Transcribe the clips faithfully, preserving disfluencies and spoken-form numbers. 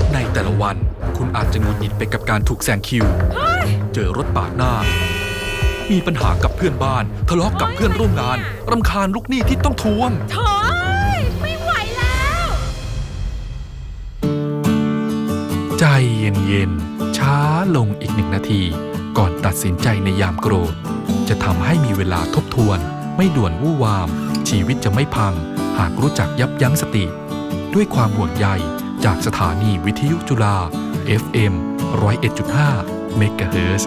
ในแต่ละวันคุณอาจจะหงุดหงิดไปกับการถูกแซงคิวเจอรถปาดหน้ามีปัญหากับเพื่อนบ้านทะเลาะกับเพื่อนร่วมงานรำคาญลูกหนี้ที่ต้องทวงโถ่ไม่ไหวแล้วใจเย็นๆช้าลงอีกหนึ่งนาทีก่อนตัดสินใจในยามโกรธจะทำให้มีเวลาทบทวนไม่ด่วนวู่วามชีวิตจะไม่พังหากรู้จักยับยั้งสติด้วยความห่วงใยจากสถานีวิทยุจุฬา เอฟ เอ็ม หนึ่งศูนย์เอ็ดจุดห้า เมกะเฮิรตซ์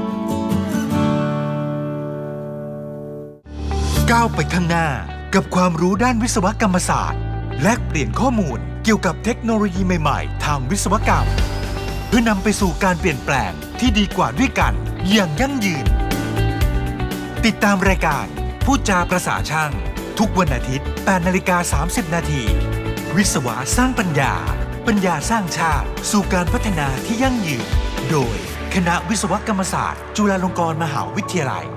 ก้าวไปข้างหน้ากับความรู้ด้านวิศวกรรมศาสตร์แลกเปลี่ยนข้อมูลเกี่ยวกับเทคโนโลยีใหม่ๆทางวิศวกรรมเพื่อนำไปสู่การเปลี่ยนแปลงที่ดีกว่าด้วยกันอย่างยั่งยืนติดตามรายการพูดจาประสาช่างทุกวันอาทิตย์ แปดนาฬิกาสามสิบนาทีวิศวะสร้างปัญญาปัญญาสร้างชาติสู่การพัฒนาที่ยั่งยืนโดยคณะวิศวกรรมศาสตร์จุฬาลงกรณ์มหาวิทยาลัย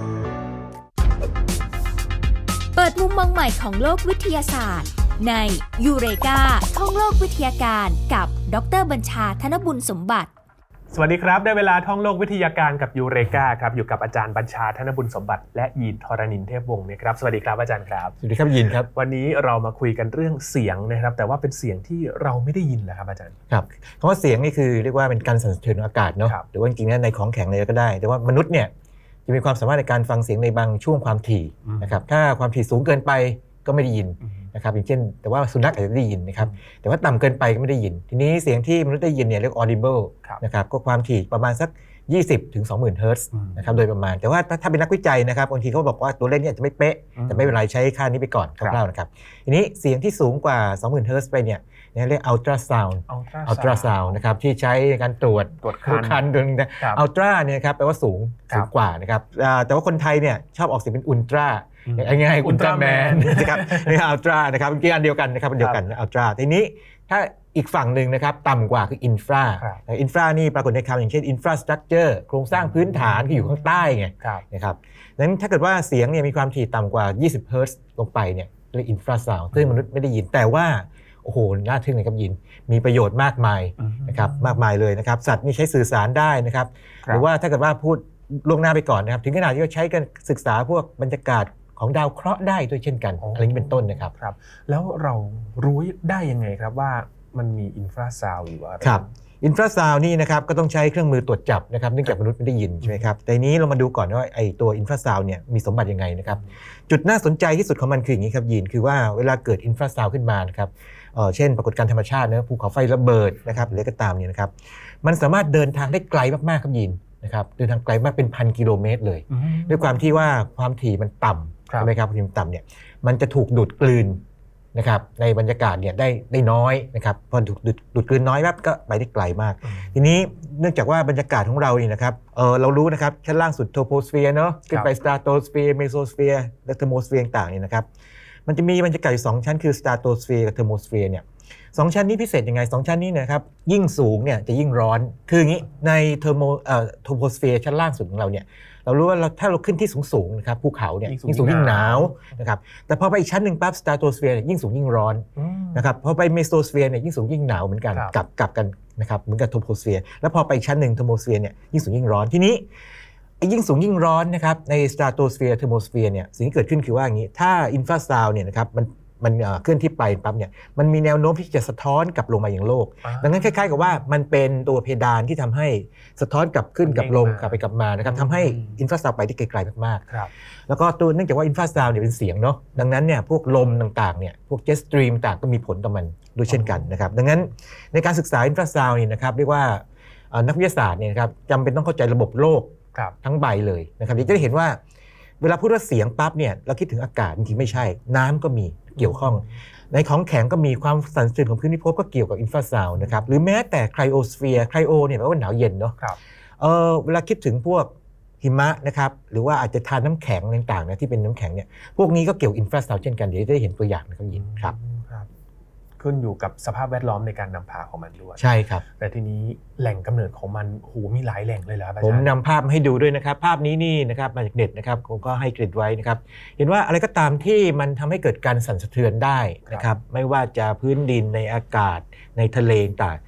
เปิดมุมมองใหม่ของโลกวิทยาศาสตร์ในยูเรกาท่องโลกวิทยาการกับดร.บัญชาธนบุญสมบัติสวัสดีครับได้เวลาท่องโลกวิทยาการกับยูเรกาครับอยู่กับอาจารย์บัญชาธนบุญสมบัติและยีนทรณินเทพวงศ์นะครับสวัสดีครับอาจารย์ครับสวัสดีครับยีนครับวันนี้เรามาคุยกันเรื่องเสียงนะครับแต่ว่าเป็นเสียงที่เราไม่ได้ยินนะครับอาจารย์ครับคำว่าเสียงนี่คือเรียกว่าเป็นการสั่นสะเทือนของอากาศเนาะหรือว่าจริงๆในของแข็งอะไรก็ได้แต่ว่ามนุษย์เนี่ยจะมีความสามารถในการฟังเสียงในบางช่วงความถี่นะครับถ้าความถี่สูงเกินไปก็ไม่ได้ยินนะครับอย่างเช่นแต่ว่าสุนัขอาจจะได้ยินนะครับแต่ว่าต่ำเกินไปก็ไม่ได้ยินทีนี้เสียงที่มนุษย์ได้ยินเนี่ยเรียก audible นะครับก็ความถี่ประมาณสักยี่สิบถึงสองหมื่นเฮิร์ตซ์นะครับโดยประมาณแต่ว่าถ้าเป็นนักวิจัยนะครับบางทีเขาบอกว่าตัวเลขนี้อาจจะไม่เป๊ะแต่ไม่เป็นไรใช้ค่านี้ไปก่อนคร่าวๆนะครับทีนี้เสียงที่สูงกว่า สองหมื่นเฮิร์ตซ์ไปเนี่ยเรียก ultra sound ultra sound นะครับที่ใช้ในการตรวจตรวจคันดึง ultra เนี่ยครับแปลว่าสูงสูงกว่านะครับแต่ว่าคนไทยเนี่ยชอบออกเสียงเป็น ultraง่ายๆอุลตร้าแมนนะครับนี่อัลตร้านะครับเป็นอันเดียวกันนะครับอันเดียวกันอัลตร้าทีนี้ถ้าอีกฝั่งหนึ่งนะครับต่ำกว่าคืออินฟราอินฟรานี่ปรากฏในคำอย่างเช่นอินฟราสตรัคเจอร์โครงสร้างพื้นฐานที่อยู่ข้างใต้ไงนะครับดังนั้นถ้าเกิดว่าเสียงเนี่ยมีความถี่ต่ำกว่ายี่สิบเฮิร์ตซ์ลงไปเนี่ยเรียกอินฟราซาวด์ซึ่งมนุษย์ไม่ได้ยินแต่ว่าโอ้โหน่าทึ่งเลยครับยินมีประโยชน์มากมายนะครับมากมายเลยนะครับสัตว์นี่ใช้สื่อสารได้นะครับหรือว่าถ้าเกิดว่าพูดล่วงหน้าไปก่อนนะครับถึงขนาดที่เขาใช้กันศึกษาพวกบรรยากาศของดาวเคราะห์ได้ด้วยเช่นกันอะไรนี้เป็นต้นนะครับครับแล้วเรารู้ได้ยังไงครับว่ามันมีอินฟราซาวด์หรือว่าครับอินฟราซาวด์นี่นะครับก็ต้องใช้เครื่องมือตรวจจับนะครับเนื่องจากมนุษย์ไม่ได้ยินใช่ไหมครับแต่นี้เรามาดูก่อนว่าไอ้ตัวอินฟราซาวด์เนี่ยมีสมบัติยังไงนะครับจุดน่าสนใจที่สุดของมันคืออย่างนี้ครับยีนคือว่าเวลาเกิดอินฟราซาวด์ขึ้นมานะครับเอ่อเช่นปรากฏการณ์ธรรมชาตินะภูเขาไฟระเบิดนะครับหรือก็ตามเนี่ยนะครับมันสามารถเดินทางได้ไกลมากๆครับยีนนะครับเดินทางไกลมากเป็นพันกิโลเมตรเลยด้วยความที่ว่าความถี่มันต่ำใช่ไหมครับความถี่ต่ำเนี่ยมันจะถูกดูดกลืนนะครับในบรรยากาศเนี่ยได้ได้น้อยนะครับพอถูกดูดดูดกลืนน้อยแบบก็ไปได้ไกลมากทีนี้เนื่องจากว่าบรรยากาศของเรานี่นะครับเออเรารู้นะครับชั้นล่างสุดโทโพสเฟียร์เนาะขึ้นไปสตราโตสเฟียร์เมโซสเฟียร์และเทอร์โมสเฟียร์ต่างๆนี่นะครับมันจะมีบรรยากาศอยู่สองชั้นคือสตราโตสเฟียร์กับเทอร์โมสเฟียร์เนี่ยสองชั้นนี้พิเศษยังไงสองชั้นนี้นะครับยิ่งสูงเนี่ยจะยิ่งร้อนคืออย่างนี้ในเทอร์โมเอ่อโทโพสเฟียร์ชั้นล่างสุดของเราเนี่ยเรารู้ว่าเราถ้าเราขึ้นที่สูงๆนะครับภูเขาเนี่ยยิ่งสูงยิ่งหนาวนะครับแต่พอไปอีกชั้นหนึ่งปั๊บสตราโตสเฟียร์ยิ่งสูงยิ่งร้อนนะครับพอไปเมโซสเฟียร์เนี่ยยิ่งสูงยิ่งหนาวเหมือนกันกลับกลับกันนะครับเหมือนกับโทโพสเฟียร์แล้วพอไปอีกชั้นหนึ่งเทอร์โมสเฟียร์เนี่ยยิ่งสูงยิ่งร้อนทีนี้ยิ่งสูงยิ่งร้อนนะครับในสตราโตสเฟียร์เทอร์โมสเฟียร์เนี่ยสิ่งที่เกิดขึ้นคือว่าอย่างนี้ถ้าอินฟราซาวด์เนี่ยนะครับมันมันเคลื่อนที่ไปปั๊บเนี่ยมันมีแนวโน้มที่จะสะท้อนกลับลงมาอย่างโลกดังนั้นคล้ายๆกับว่ามันเป็นตัวเพดานที่ทำให้สะท้อนกลับขึ้นกลับลงกลับไปกลับมานะครับทำให้อินฟราซาวด์ไปที่ไกลๆมากๆแล้วก็ตัวเนื่องจากว่าอินฟราซาวด์เนี่ยเป็นเสียงเนาะดังนั้นเนี่ยพวกลมต่างๆเนี่ยพวกเจ็ตสตรีมต่างก็มีผลต่อมันด้วยเช่นกันนะครับดังนั้นในการศึกษาอินฟราซาวด์นี่นะครับเรียกว่านักวิทยาศาสตร์เนี่ยนะครับจำเป็นต้องเข้าใจระบบโลกทั้งใบเลยนะครับจะได้เห็นว่าเวลาพูดว่าเสียงปั๊บเนี่ยเราคิดถึงอากาศจริงๆไม่ใช่น้ำก็มีเกี่ยวข้องในของแข็งก็มีความสั่นสะเทือนของพื้นพิภพก็เกี่ยวกับอินฟราซาวด์นะครับหรือแม้แต่ไครโอสเฟียร์ไครโอเนี่ยแปลว่าหนาวเย็นเนาะเออเวลาคิดถึงพวกหิมะนะครับหรือว่าอาจจะทานน้ำแข็งต่างๆนะที่เป็นน้ำแข็งเนี่ยพวกนี้ก็เกี่ยวอินฟราซาวด์เช่นกันเดี๋ยวได้เห็นตัวอย่างนะครับยินครับขึ้นอยู่กับสภาพแวดล้อมในการนำพาของมันด้วยใช่ครับแต่ทีนี้แหล่งกำเนิดของมันโหมีหลายแหล่งเลยเหรอครับผมนำภาพให้ดูด้วยนะครับภาพนี้นี่นะครับมาจากเน็ตนะครับผมก็ให้เกรดไว้นะครับเห็นว่าอะไรก็ตามที่มันทำให้เกิดการสั่นสะเทือนได้นะครับไม่ว่าจะพื้นดินในอากาศในทะเลต่าง